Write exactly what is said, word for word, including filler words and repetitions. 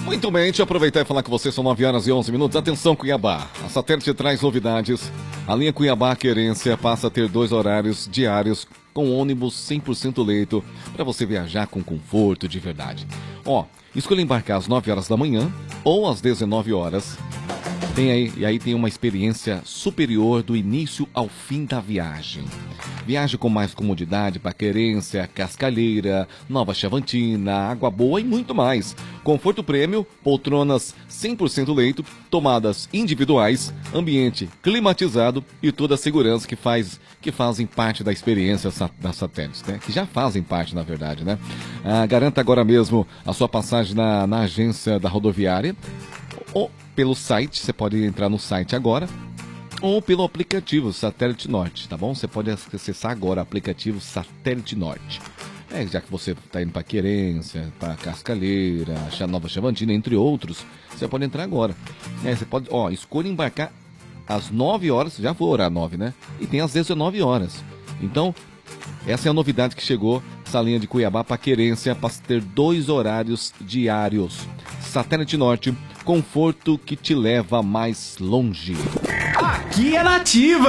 Muito bem, deixa eu aproveitar e falar com você, são nove horas e onze minutos. Atenção, Cuiabá. A Satélite traz novidades. A linha Cuiabá Querência passa a ter dois horários diários com ônibus cem por cento leito para você viajar com conforto de verdade. Ó, escolha embarcar às nove horas da manhã ou às dezenove horas. Tem aí, e aí tem uma experiência superior do início ao fim da viagem. Viaje com mais comodidade para Querência, Cascalheira, Nova Chavantina, Água Boa e muito mais. Conforto prêmio, poltronas cem por cento leito, tomadas individuais, ambiente climatizado e toda a segurança que, faz, que fazem parte da experiência da Satélite, né? Que já fazem parte, na verdade, né? Ah, garanta agora mesmo a sua passagem na, na agência da rodoviária ou pelo site, você pode entrar no site agora, ou pelo aplicativo Satélite Norte, tá bom? Você pode acessar agora o aplicativo Satélite Norte. É, já que você está indo para Querência, para Cascalheira, Nova Chavantina, entre outros, você pode entrar agora. É, você pode, ó, escolha embarcar às nove horas, já vou orar nove, né? E tem às dezenove horas. Então, essa é a novidade que chegou, essa linha de Cuiabá para Querência, para ter dois horários diários. Satélite Norte, conforto que te leva mais longe. Aqui é Nativa!